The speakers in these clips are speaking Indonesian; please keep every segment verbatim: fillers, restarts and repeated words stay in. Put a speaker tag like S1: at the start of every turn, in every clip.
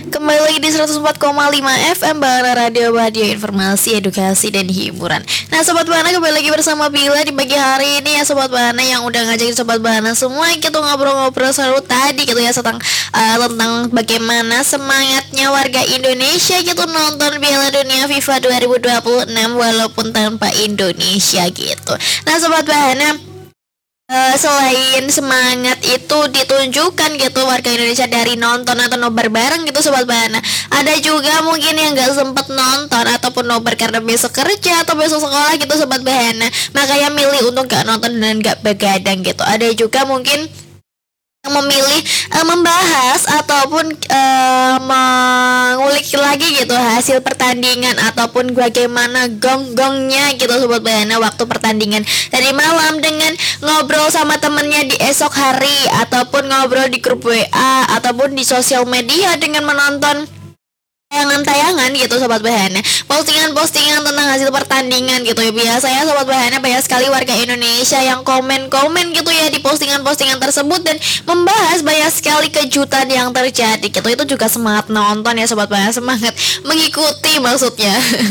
S1: Kembali lagi di seratus empat koma lima F M Bana Radio Radio Informasi, Edukasi, dan Hiburan. Nah Sobat Bana, kembali lagi bersama Bila di pagi hari ini ya Sobat Bana, yang udah ngajakin Sobat Bana semua kita ngobrol-ngobrol seru tadi gitu ya tentang uh, tentang bagaimana semangatnya warga Indonesia gitu nonton Piala Dunia FIFA dua ribu dua puluh enam walaupun tanpa Indonesia gitu. Nah Sobat Bana, Uh, selain semangat itu ditunjukkan gitu warga Indonesia dari nonton atau nobar bareng gitu Sobat Bana, ada juga mungkin yang gak sempet nonton ataupun nobar karena besok kerja atau besok sekolah gitu Sobat Bana, makanya milih untuk gak nonton dan gak begadang gitu. Ada juga mungkin yang memilih uh, membahas ataupun uh, mengulik lagi gitu hasil pertandingan ataupun bagaimana gong-gongnya gitu Sobat Bana waktu pertandingan dari malam, dengan ngobrol sama temennya di esok hari ataupun ngobrol di grup W A ataupun di sosial media dengan menonton tayangan-tayangan gitu Sobat Bahana, postingan-postingan tentang hasil pertandingan gitu ya. Biasanya Sobat Bahana banyak sekali warga Indonesia yang komen-komen gitu ya di postingan-postingan tersebut dan membahas banyak sekali kejutan yang terjadi gitu. Itu juga semangat nonton ya Sobat Bahana, semangat mengikuti maksudnya.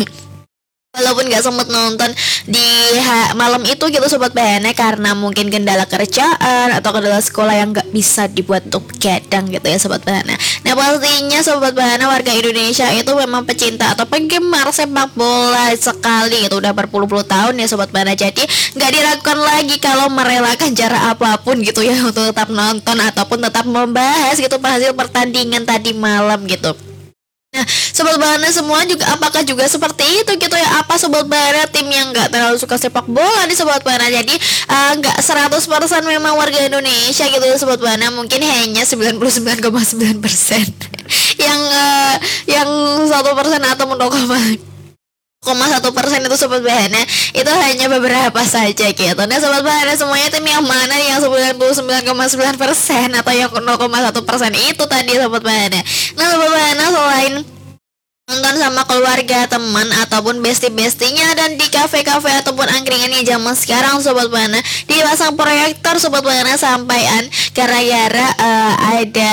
S1: Walaupun gak sempet nonton di ha- malam itu gitu Sobat Bahana, karena mungkin kendala kerjaan atau kendala sekolah yang gak bisa dibuat untuk begadang gitu ya Sobat Bahana. Nah pastinya Sobat Bahana, warga Indonesia itu memang pecinta atau penggemar sepak bola sekali gitu, udah berpuluh-puluh tahun ya Sobat Bahana. Jadi gak diragukan lagi kalau merelakan cara apapun gitu ya untuk tetap nonton ataupun tetap membahas gitu hasil pertandingan tadi malam gitu. Nah Sobat Bahana semua juga apakah juga seperti itu gitu ya? Apa Sobat Bahana tim yang gak terlalu suka sepak bola nih Sobat Bahana? Jadi uh, gak seratus persen memang warga Indonesia gitu ya Sobat Bahana, mungkin hanya sembilan puluh sembilan koma sembilan persen yang uh, yang satu persen atau nol koma satu persen itu Sobat Bahana itu hanya beberapa saja gitu. Nah Sobat Bahana semuanya tim yang mana yang sembilan puluh sembilan koma sembilan persen atau yang nol koma satu persen itu tadi Sobat Bahana. Nah Sobat Bahana, selain nonton sama keluarga, teman ataupun besti-bestinya dan di kafe-kafe ataupun angkringannya zaman sekarang Sobat Bahana dipasang proyektor Sobat Bahana sampaian gara-gara uh, ada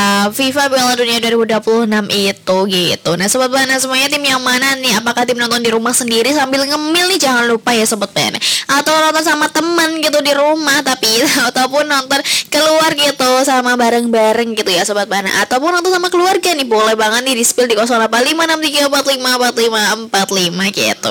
S1: FIFA Piala Dunia dua ribu dua puluh enam itu gitu. Nah Sobat Bahana semuanya tim yang mana nih? Apakah tim nonton di rumah sendiri sambil ngemil nih? Jangan lupa ya Sobat Bahana, atau nonton sama teman gitu di rumah tapi ataupun nonton keluar gitu sama bareng-bareng gitu ya Sobat Bahana, ataupun nonton sama keluarga nih, boleh banget nih di spill di nol delapan lima enam tiga empat lima empat lima empat lima gitu.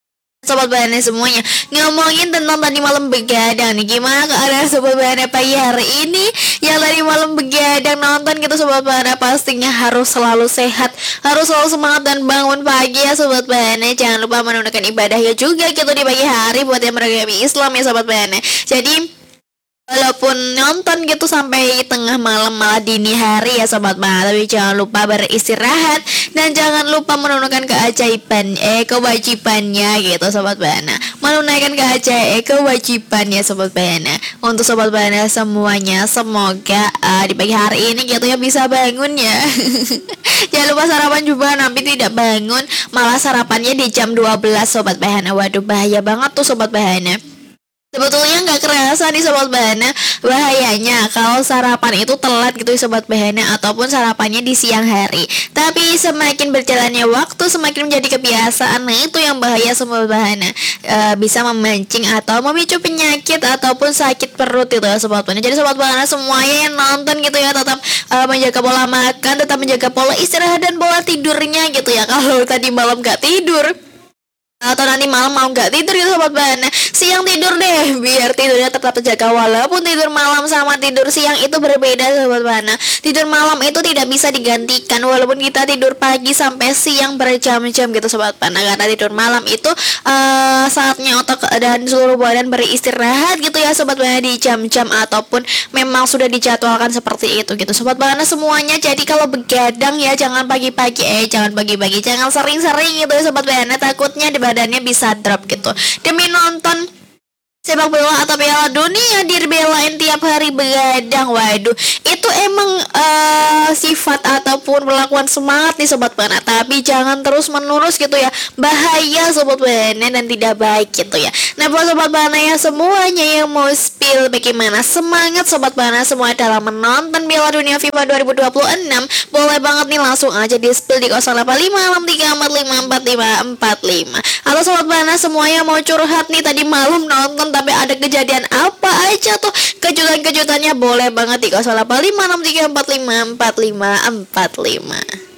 S1: Sobat Bahana semuanya, ngomongin tentang tadi malam begadang nih, gimana keadaan Sobat Bahana pagi hari ini yang tadi malam begadang nonton gitu Sobat Bahana? Pastinya harus selalu sehat, harus selalu semangat dan bangun pagi ya Sobat Bahana. Jangan lupa menunaikan ibadahnya juga gitu di pagi hari buat yang beragama Islam ya Sobat Bahana. Jadi walaupun nonton gitu sampai tengah malam malah dini hari ya Sobat Bahana, tapi jangan lupa beristirahat dan jangan lupa menunaikan keajaiban eh kewajibannya gitu Sobat Bahana, menunaikan keajaiban eh, kewajibannya Sobat Bahana. Untuk Sobat Bahana semuanya, semoga uh, di pagi hari ini gitu ya bisa bangun ya. Jangan lupa sarapan juga, nanti tidak bangun malah sarapannya di jam dua belas Sobat Bahana. Waduh bahaya banget tuh Sobat Bahana. Sebetulnya nggak kerasa nih Sobat Bahana bahayanya kalau sarapan itu telat gitu Sobat Bahana, ataupun sarapannya di siang hari. Tapi semakin berjalannya waktu semakin menjadi kebiasaan. Nah itu yang bahaya Sobat Bahana, e, bisa memancing atau memicu penyakit ataupun sakit perut itu ya Sobat Bahana. Jadi Sobat Bahana semuanya yang nonton gitu ya tetap e, menjaga pola makan, tetap menjaga pola istirahat dan pola tidurnya gitu ya. Kalau tadi malam nggak tidur atau nanti malam mau nggak tidur gitu Sobat Bahana, siang tidur deh biar tidurnya tetap terjaga. Walaupun tidur malam sama tidur siang itu berbeda Sobat Bahana, tidur malam itu tidak bisa digantikan walaupun kita tidur pagi sampai siang berjam-jam gitu Sobat Bahana, karena tidur malam itu uh, saatnya otak dan seluruh badan beristirahat gitu ya Sobat Bahana di jam-jam ataupun memang sudah dijadwalkan seperti itu gitu Sobat Bahana semuanya. Jadi kalau begadang ya jangan pagi-pagi eh jangan pagi-pagi jangan sering-sering gitu ya Sobat Bahana, takutnya di badannya bisa drop gitu demi nonton sepak bola atau Piala Dunia dibelain tiap hari begadang. Waduh itu emang uh, beberapa sifat ataupun perlakuan semangat nih Sobat Bana, tapi jangan terus menerus gitu ya, bahaya Sobat Bana dan tidak baik gitu ya. Nah buat Sobat Bana ya semuanya yang mau spill bagaimana semangat Sobat Bana semua dalam menonton Piala Dunia FIFA dua ribu dua puluh enam, boleh banget nih langsung aja di spill di nol delapan lima enam tiga empat lima empat lima empat lima. Atau Sobat Bana semuanya mau curhat nih, tadi malam nonton tapi ada kejadian apa aja tuh kejutan-kejutannya, boleh banget di nol delapan lima enam tiga empat lima empat lima empat lima.